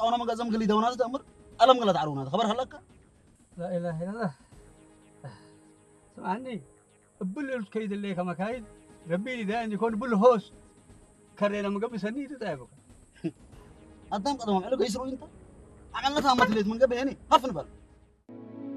أنا ما قزم قلي دونا هذا أمر ألم قلت عرونا هذا خبر هلك لا إله إلا الله. سمعني بل الكيد اللي كما كايد ربي لي ده يكون بل هوس كرينا مقبل سنين تتعبك. أنت قدام عملك يسرو أنت عملنا ثامت ليت من قبل يعني خف نبل